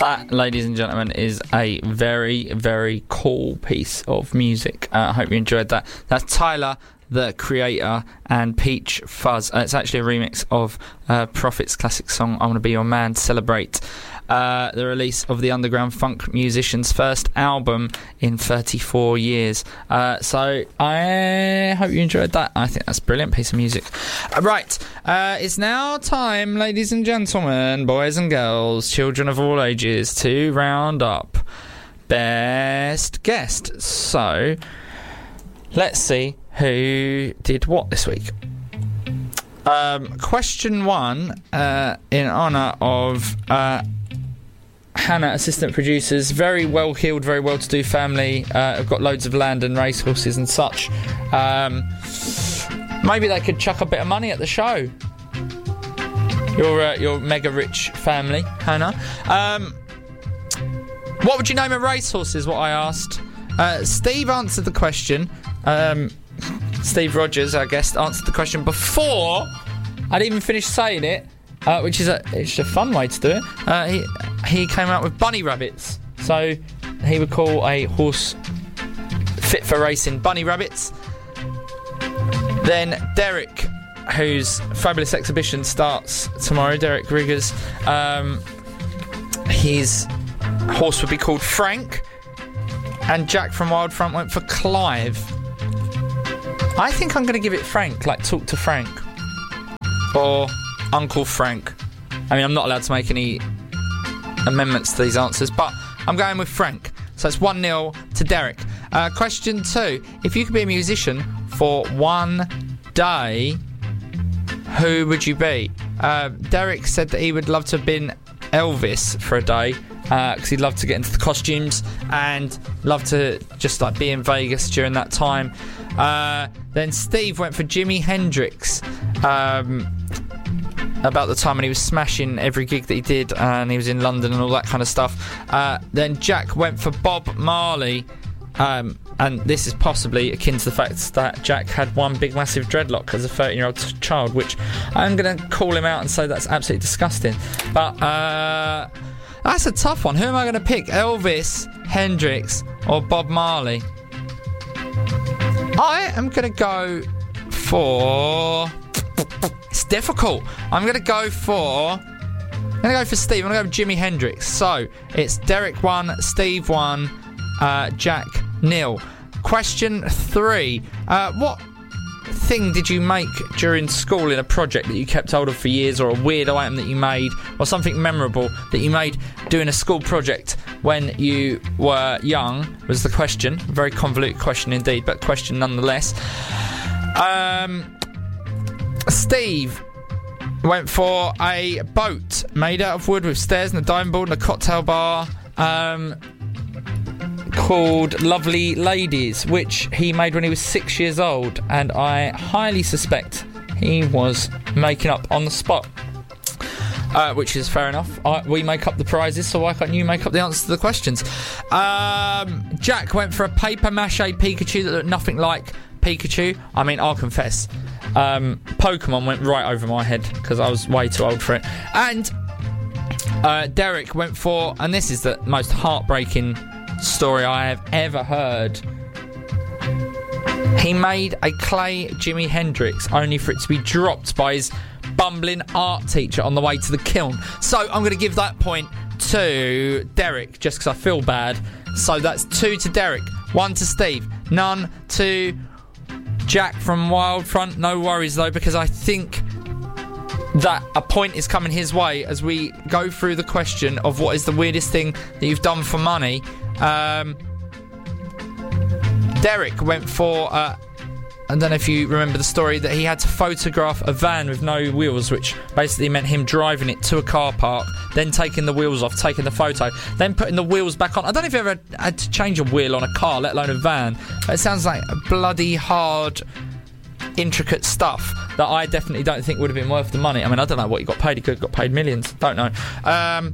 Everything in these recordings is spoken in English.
That, ladies and gentlemen, is a very, very cool piece of music. I hope you enjoyed that. That's Tyler, the Creator, and Peach Fuzz. It's actually a remix of Prophet's classic song, I Wanna Be Your Man, to celebrate the release of the underground funk musician's first album in 34 years. So I hope you enjoyed that. I think that's a brilliant piece of music. Right, it's now time, ladies and gentlemen, boys and girls, children of all ages, to round up Best Guest. So let's see who did what this week. Question one, in honour of Hannah, assistant producers, very well-heeled, very well-to-do family, have got loads of land and racehorses and such. Maybe they could chuck a bit of money at the show. Your mega-rich family, Hannah. What would you name a racehorse is what I asked. Steve answered the question. Steve Rogers, our guest, answered the question before I'd even finished saying it, which is it's a fun way to do it. He came out with bunny rabbits. So he would call a horse fit for racing bunny rabbits. Then Derek, whose fabulous exhibition starts tomorrow, Derek Riggers, his horse would be called Frank. And Jack from Wildfront went for Clive. I think I'm going to give it Frank, like Talk to Frank. Or Uncle Frank. I mean, I'm not allowed to make any amendments to these answers, but I'm going with Frank. So it's 1-0 to Derek. Question 2. If you could be a musician for one day, who would you be? Derek said that he would love to have been Elvis for a day, because he'd love to get into the costumes and love to just like be in Vegas during that time. Then Steve went for Jimi Hendrix, about the time when he was smashing every gig that he did, and he was in London and all that kind of stuff. Then Jack went for Bob Marley, and this is possibly akin to the fact that Jack had one big massive dreadlock as a 13-year-old child, which I'm going to call him out and say that's absolutely disgusting. But that's a tough one. Who am I going to pick? Elvis, Hendrix, or Bob Marley? I am going to go for... It's difficult. I'm going to go for Steve. I'm going to go with Jimi Hendrix. So it's Derek 1, Steve 1, Jack 0. Question 3. What thing did you make during school in a project that you kept hold of for years, or a weird item that you made, or something memorable that you made doing a school project when you were young, was the question. Very convoluted question indeed, but question nonetheless. Steve went for a boat made out of wood with stairs and a diving board and a cocktail bar, called Lovely Ladies, which he made when he was 6 years old, and I highly suspect he was making up on the spot, which is fair enough. We make up the prizes, so why can't you make up the answers to the questions? Jack went for a paper mache Pikachu that looked nothing like Pikachu. I mean, I'll confess, Pokemon went right over my head because I was way too old for it. And Derek went for, and this is the most heartbreaking story I have ever heard, he made a clay Jimi Hendrix only for it to be dropped by his bumbling art teacher on the way to the kiln. So I'm going to give that point to Derek just because I feel bad. So that's 2 to Derek, 1 to Steve, none to Jack from Wildfront. No worries though, because I think that a point is coming his way as we go through the question of what is the weirdest thing that you've done for money. Derek went for I don't know if you remember the story, that he had to photograph a van with no wheels, which basically meant him driving it to a car park, then taking the wheels off, taking the photo, then putting the wheels back on. I don't know if you ever had to change a wheel on a car, let alone a van. It sounds like bloody hard, intricate stuff that I definitely don't think would have been worth the money. I mean, I don't know what he got paid. He could have got paid millions. Don't know.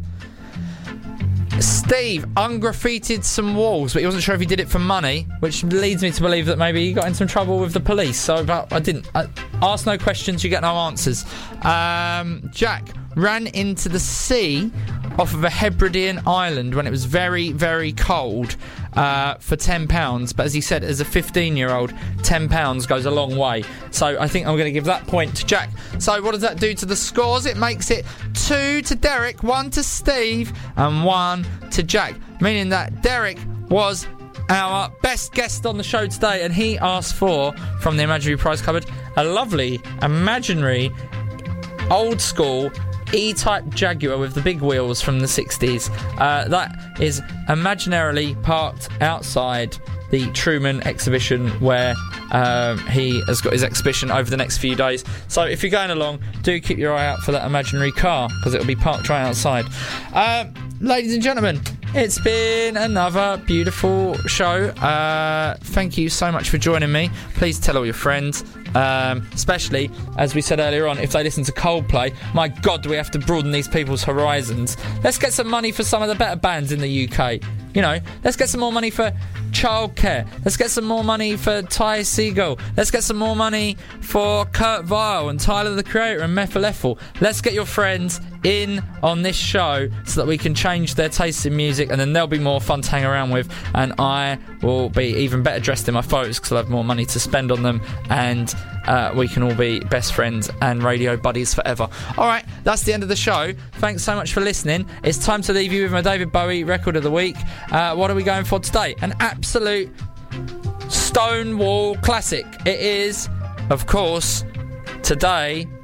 Steve ungraffitied some walls, but he wasn't sure if he did it for money, which leads me to believe that maybe he got in some trouble with the police. So, but I didn't. Ask no questions, you get no answers. Jack ran into the sea off of a Hebridean island when it was very, very cold for £10. But as he said, as a 15-year-old, £10 goes a long way. So I think I'm going to give that point to Jack. So what does that do to the scores? It makes it 2 to Derek, 1 to Steve, and 1 to Jack. Meaning that Derek was our best guest on the show today, and he asked for, from the Imaginary Prize Cupboard, a lovely, imaginary, old-school E-Type Jaguar with the big wheels from the 60s. That is imaginarily parked outside the Truman exhibition where he has got his exhibition over the next few days. So if you're going along, do keep your eye out for that imaginary car, because it'll be parked right outside. Ladies and gentlemen, it's been another beautiful show. Thank you so much for joining me. Please tell all your friends, especially, as we said earlier on, if they listen to Coldplay. My God, do we have to broaden these people's horizons. Let's get some money for some of the better bands in the UK. You know, let's get some more money for childcare. Let's get some more money for Ty Segall. Let's get some more money for Kurt Vile and Tyler the Creator and Methel Ethel. Let's get your friends in on this show so that we can change their tastes in music, and then they'll be more fun to hang around with, and I will be even better dressed in my photos because I'll have more money to spend on them, and we can all be best friends and radio buddies forever. Alright, that's the end of the show. Thanks so much for listening. It's time to leave you with my David Bowie record of the week. What are we going for today? An absolute Stonewall classic. It is, of course, today